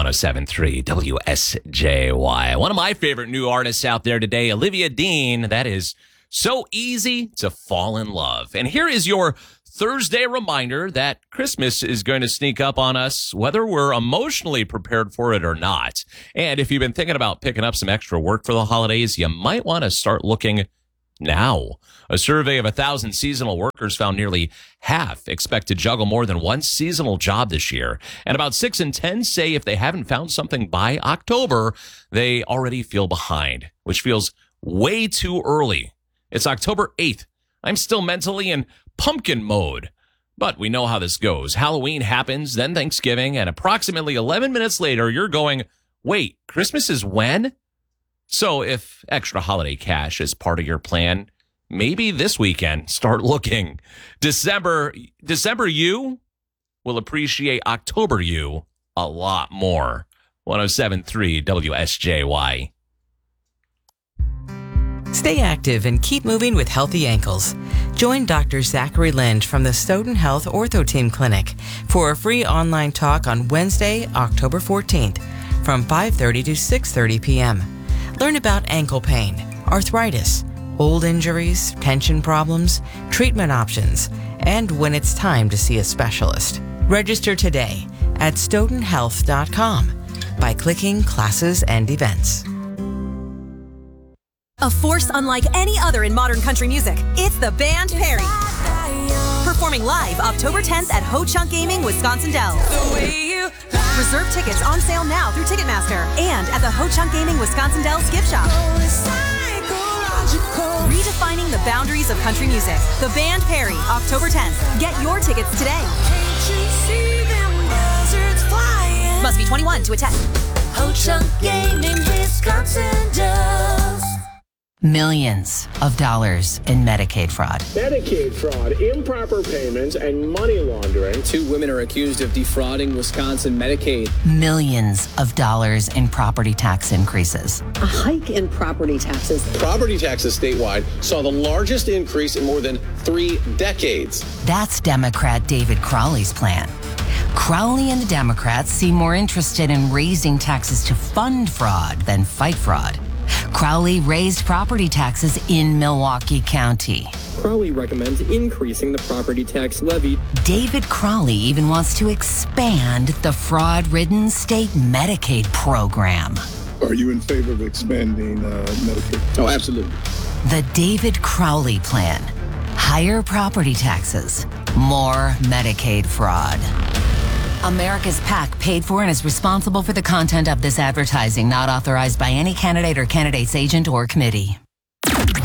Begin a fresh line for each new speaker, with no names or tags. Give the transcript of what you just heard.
107.3 WSJY. One of my favorite new artists out there today, Olivia Dean. That is So Easy to Fall in Love. And here is your Thursday reminder that Christmas is going to sneak up on us, whether we're emotionally prepared for it or not. And if you've been thinking about picking up some extra work for the holidays, you might want to start looking now. A survey of 1,000 seasonal workers found nearly half expect to juggle more than one seasonal job this year. And about 6 in 10 say if they haven't found something by October, they already feel behind, which feels way too early. It's October 8th. I'm still mentally in pumpkin mode. But we know how this goes. Halloween happens, then Thanksgiving, and approximately 11 minutes later, you're going, wait, Christmas is when? So if extra holiday cash is part of your plan, maybe this weekend start looking. December you will appreciate October you a lot more. 107.3 WSJY.
Stay active and keep moving with healthy ankles. Join Dr. Zachary Lind from the Stoughton Health Ortho Team Clinic for a free online talk on Wednesday, October 14th from 5:30 to 6:30 p.m. Learn about ankle pain, arthritis, old injuries, tension problems, treatment options, and when it's time to see a specialist. Register today at stoughtonhealth.com by clicking Classes and Events.
A force unlike any other in modern country music. It's the band Perry. Performing live October 10th at Ho Chunk Gaming, Wisconsin Dells. Reserve tickets on sale now through Ticketmaster and at the Ho Chunk Gaming Wisconsin Dells gift shop. Redefining the boundaries of country music. The band Perry, October 10th. Get your tickets today. Must be 21 to attend.
Ho Chunk Gaming, Wisconsin Dells.
Millions of dollars in Medicaid fraud.
Medicaid fraud, improper payments, and money laundering.
2 women are accused of defrauding Wisconsin Medicaid.
Millions of dollars in property tax increases.
A hike in property taxes.
Property taxes statewide saw the largest increase in more than 3 decades.
That's Democrat David Crowley's plan. Crowley and the Democrats seem more interested in raising taxes to fund fraud than fight fraud. Crowley raised property taxes in Milwaukee County.
Crowley recommends increasing the property tax levy.
David Crowley even wants to expand the fraud-ridden state Medicaid program.
Are you in favor of expanding Medicaid?
Oh, absolutely.
The David Crowley plan. Higher property taxes, more Medicaid fraud. America's PAC paid for and is responsible for the content of this advertising, not authorized by any candidate or candidate's agent or committee.